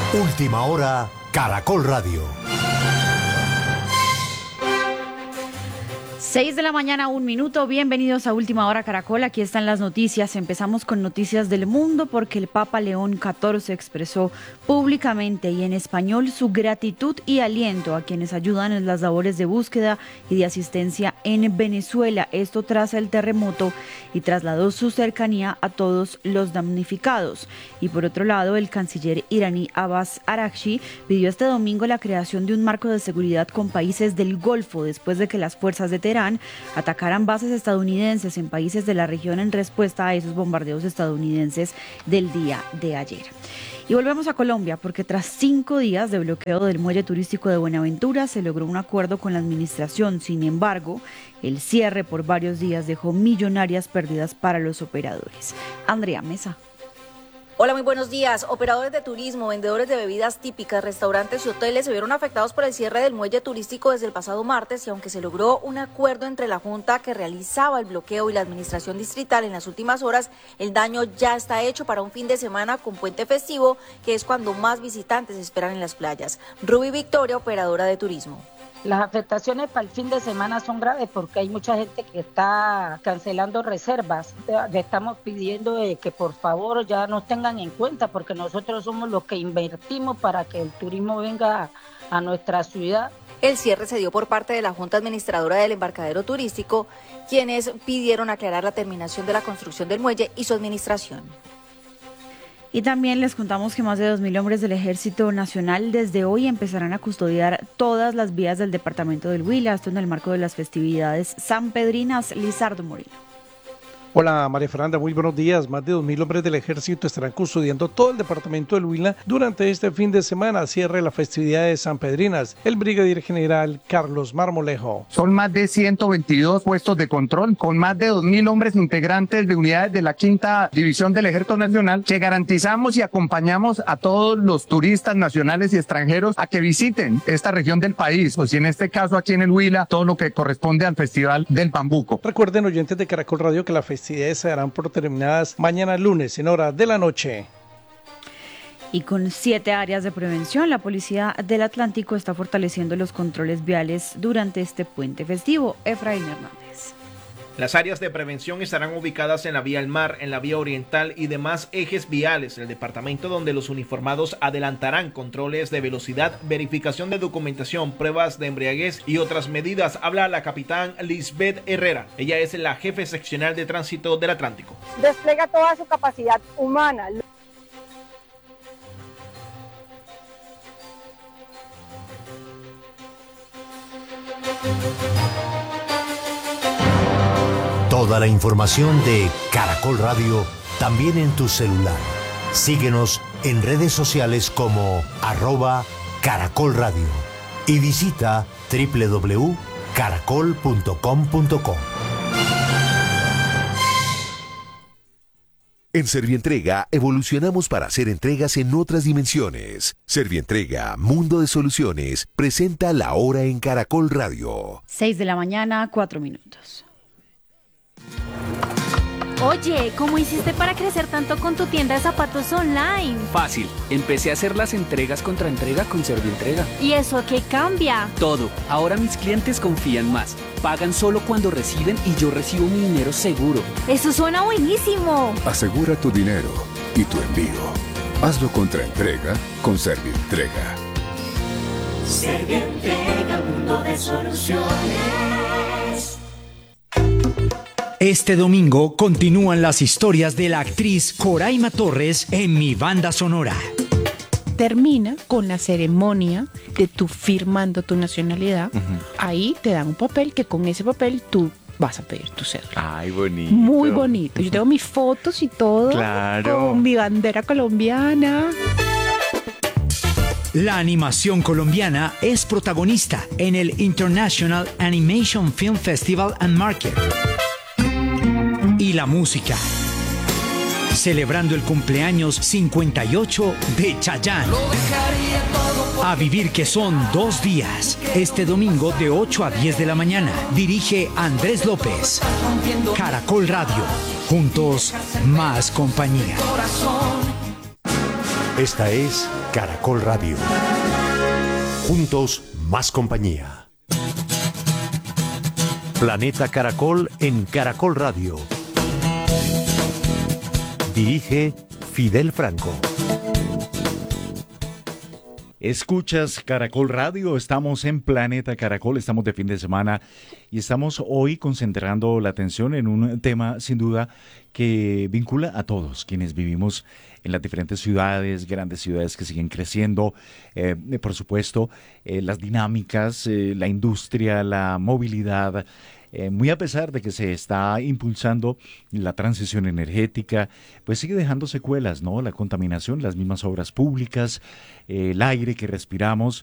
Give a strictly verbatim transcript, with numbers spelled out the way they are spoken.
Última hora, Caracol Radio. Seis de la mañana, un minuto. Bienvenidos a Última Hora Caracol. Aquí están las noticias. Empezamos con noticias del mundo porque el Papa León catorce expresó públicamente y en español su gratitud y aliento a quienes ayudan en las labores de búsqueda y de asistencia en Venezuela. Esto tras el terremoto y trasladó su cercanía a todos los damnificados. Y por otro lado, el canciller iraní Abbas Araghchi pidió este domingo la creación de un marco de seguridad con países del Golfo después de que las fuerzas de Teherán atacaran bases estadounidenses en países de la región en respuesta a esos bombardeos estadounidenses del día de ayer. Y volvemos a Colombia porque tras cinco días de bloqueo del muelle turístico de Buenaventura se logró un acuerdo con la administración. Sin embargo, el cierre por varios días dejó millonarias pérdidas para los operadores. Andrea Mesa. Hola, muy buenos días. Operadores de turismo, vendedores de bebidas típicas, restaurantes y hoteles se vieron afectados por el cierre del muelle turístico desde el pasado martes y aunque se logró un acuerdo entre la Junta que realizaba el bloqueo y la administración distrital en las últimas horas, el daño ya está hecho para un fin de semana con puente festivo, que es cuando más visitantes esperan en las playas. Ruby Victoria, operadora de turismo. Las afectaciones para el fin de semana son graves porque hay mucha gente que está cancelando reservas. Le estamos pidiendo que por favor ya nos tengan en cuenta porque nosotros somos los que invertimos para que el turismo venga a nuestra ciudad. El cierre se dio por parte de la Junta Administradora del Embarcadero Turístico, quienes pidieron aclarar la terminación de la construcción del muelle y su administración. Y también les contamos que más de dos mil hombres del Ejército Nacional desde hoy empezarán a custodiar todas las vías del departamento del Huila, esto en el marco de las festividades sanpedrinas. Lizardo Moreno. Hola María Fernanda, muy buenos días. Más de dos mil hombres del ejército estarán custodiando todo el departamento del Huila durante este fin de semana, cierre de las festividades sanpedrinas. El brigadier general Carlos Marmolejo. Son más de ciento veintidós puestos de control con más de dos mil hombres integrantes de unidades de la quinta división del Ejército Nacional que garantizamos y acompañamos a todos los turistas nacionales y extranjeros a que visiten esta región del país, pues y en este caso aquí en el Huila, todo lo que corresponde al Festival del Bambuco. Recuerden, oyentes de Caracol Radio, que la festividad festividades se darán por terminadas mañana lunes en hora de la noche. Y con siete áreas de prevención, la Policía del Atlántico está fortaleciendo los controles viales durante este puente festivo. Efraín Hernández. Las áreas de prevención estarán ubicadas en la vía al mar, en la vía oriental y demás ejes viales del departamento, donde los uniformados adelantarán controles de velocidad, verificación de documentación, pruebas de embriaguez y otras medidas. Habla la capitán Lisbeth Herrera. Ella es la jefe seccional de tránsito del Atlántico. Despliega toda su capacidad humana. Toda la información de Caracol Radio también en tu celular. Síguenos en redes sociales como arroba Caracol Radio y visita doble u doble u doble u punto caracol punto com punto co. En Servientrega evolucionamos para hacer entregas en otras dimensiones. Servientrega, Mundo de Soluciones, presenta La Hora en Caracol Radio. Seis de la mañana, cuatro minutos. Oye, ¿cómo hiciste para crecer tanto con tu tienda de zapatos online? Fácil, empecé a hacer las entregas contra entrega con Servientrega. ¿Y eso qué cambia? Todo, ahora mis clientes confían más. Pagan solo cuando reciben y yo recibo mi dinero seguro. ¡Eso suena buenísimo! Asegura tu dinero y tu envío. Hazlo contra entrega con Servientrega. Servientrega, mundo de soluciones. Este domingo continúan las historias de la actriz Coraima Torres en Mi Banda Sonora. Termina con la ceremonia de tú firmando tu nacionalidad. Uh-huh. Ahí te dan un papel que con ese papel tú vas a pedir tu cédula. Ay, bonito. Muy bonito. Yo tengo mis fotos y todo. Claro. Con mi bandera colombiana. La animación colombiana es protagonista en el International Animation Film Festival and Market. Y la música, celebrando el cumpleaños cincuenta y ocho de Chayanne. A vivir, que son dos días. Este domingo de ocho a diez de la mañana. Dirige Andrés López. Caracol Radio. Juntos, más compañía. Esta es Caracol Radio. Juntos, más compañía. Planeta Caracol en Caracol Radio. Dirige Fidel Franco. Escuchas Caracol Radio, estamos en Planeta Caracol, estamos de fin de semana y estamos hoy concentrando la atención en un tema sin duda que vincula a todos quienes vivimos en las diferentes ciudades, grandes ciudades que siguen creciendo, eh, por supuesto, eh, las dinámicas, eh, la industria, la movilidad. Eh, muy a pesar de que se está impulsando la transición energética, pues sigue dejando secuelas, ¿no? La contaminación, las mismas obras públicas, eh, el aire que respiramos,